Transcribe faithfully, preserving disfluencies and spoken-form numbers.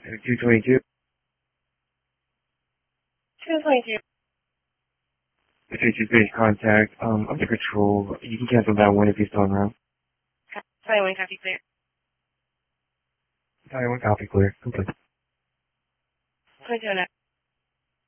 two twenty-two. two twenty-two. two base contact. Um, under control. You can cancel that one if you're still around. Taiwan copy clear. Taiwan copy clear. Complete. twenty-two oh nine.